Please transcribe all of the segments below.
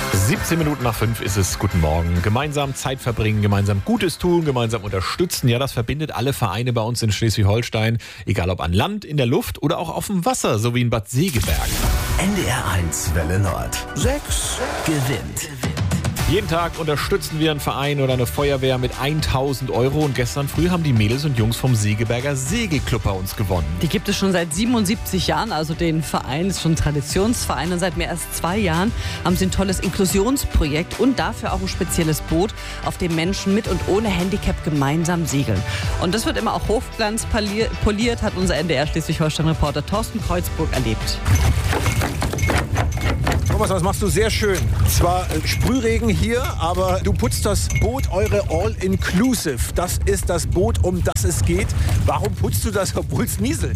17:05 ist es. Guten Morgen. Gemeinsam Zeit verbringen, gemeinsam Gutes tun, gemeinsam unterstützen. Ja, das verbindet alle Vereine bei uns in Schleswig-Holstein. Egal ob an Land, in der Luft oder auch auf dem Wasser, so wie in Bad Segeberg. NDR1 Welle Nord. 6 gewinnt. Jeden Tag unterstützen wir einen Verein oder eine Feuerwehr mit 1.000 Euro. Und gestern früh haben die Mädels und Jungs vom Segeberger Segelclub bei uns gewonnen. Die gibt es schon seit 77 Jahren, also den Verein ist schon ein Traditionsverein. Und seit mehr als 2 Jahren haben sie ein tolles Inklusionsprojekt und dafür auch ein spezielles Boot, auf dem Menschen mit und ohne Handicap gemeinsam segeln. Und das wird immer auch hochglanzpoliert, hat unser NDR Schleswig-Holstein-Reporter Thorsten Kreuzburg erlebt. Thomas, das machst du sehr schön. Zwar Sprühregen hier, aber du putzt das Boot, eure All-Inclusive. Das ist das Boot, um das es geht. Warum putzt du das, obwohl es nieselt?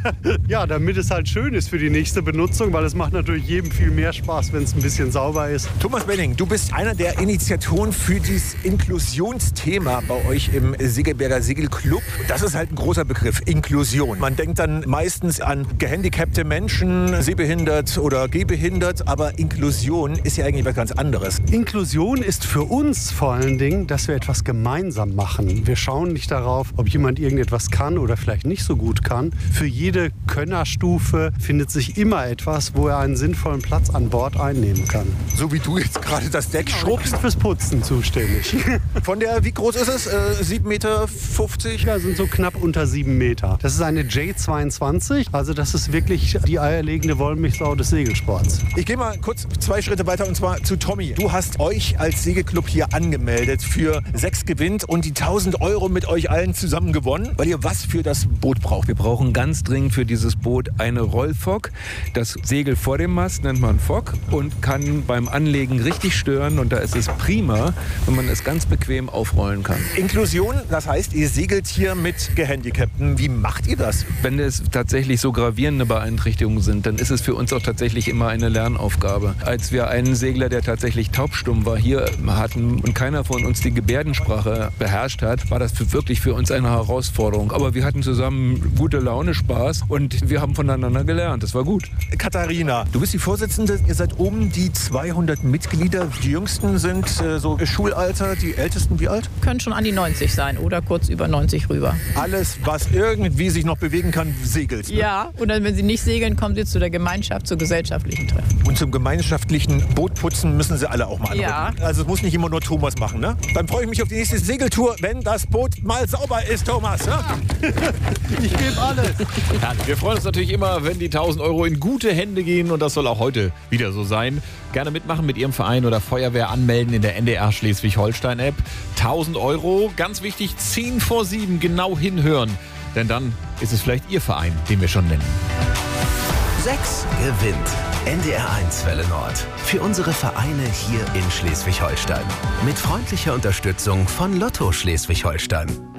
Ja, damit es halt schön ist für die nächste Benutzung, weil es macht natürlich jedem viel mehr Spaß, wenn es ein bisschen sauber ist. Thomas Benning, du bist einer der Initiatoren für dieses Inklusionsthema bei euch im Segeberger Segelclub. Das ist halt ein großer Begriff, Inklusion. Man denkt dann meistens an gehandicapte Menschen, sehbehindert oder gehbehindert, aber Inklusion ist ja eigentlich was ganz anderes. Inklusion ist für uns vor allen Dingen, dass wir etwas gemeinsam machen. Wir schauen nicht darauf, ob jemand irgendetwas kann oder vielleicht nicht so gut kann. Für jede Könnerstufe findet sich immer etwas, wo er einen sinnvollen Platz an Bord einnehmen kann. So wie du jetzt gerade das Deck schrubbst. Ich bin fürs Putzen zuständig. Von der, wie groß ist es? 7,50 Meter? Ja, sind so knapp unter 7 Meter. Das ist eine J22, also das ist wirklich die eierlegende Wollmilchsau des Segelsports. Ich gehe mal kurz 2 Schritte weiter und zwar zu Tommy. Du hast euch als Segelclub hier angemeldet für 6 gewinnt und die 1.000 Euro mit euch allen zusammen gewonnen, weil ihr was für das Boot braucht. Wir brauchen ganz dringend für dieses Boot eine Rollfock. Das Segel vor dem Mast nennt man Fock und kann beim Anlegen richtig stören. Und da ist es prima, wenn man es ganz bequem aufrollen kann. Inklusion, das heißt, ihr segelt hier mit Gehandicapten. Wie macht ihr das? Wenn es tatsächlich so gravierende Beeinträchtigungen sind, dann ist es für uns auch tatsächlich immer eine Lernaufgabe. Als wir einen Segler, der tatsächlich taubstumm war, hier hatten und keiner von uns die Gebärdensprache beherrscht hat, war das wirklich für uns eine Herausforderung. Aber wir hatten zusammen gute Laune, Spaß und wir haben voneinander gelernt. Das war gut. Katharina, du bist die Vorsitzende. Ihr seid die 200 Mitglieder. Die Jüngsten sind so Schulalter, die Ältesten wie alt? Können schon an die 90 sein oder kurz über 90 rüber. Alles, was irgendwie sich noch bewegen kann, segelt. Ne? Ja, und dann, wenn sie nicht segeln, kommen sie zu der Gemeinschaft, zu gesellschaftlichen Treffen. Und zum gemeinschaftlichen Bootputzen müssen sie alle auch mal anrücken. Ja. Also es muss nicht immer nur Thomas machen, ne? Dann freue ich mich auf die nächste Segeltour, wenn das Boot mal sauber ist, Thomas. Ne? Ich gebe alles. Herrlich. Wir freuen uns natürlich immer, wenn die 1.000 Euro in gute Hände gehen und das soll auch heute wieder so sein. Gerne mitmachen mit Ihrem Verein oder Feuerwehr anmelden in der NDR Schleswig-Holstein-App. 1.000 Euro, ganz wichtig, 10 vor 7 genau hinhören, denn dann ist es vielleicht Ihr Verein, den wir schon nennen. 6 gewinnt. NDR1 Welle Nord. Für unsere Vereine hier in Schleswig-Holstein. Mit freundlicher Unterstützung von Lotto Schleswig-Holstein.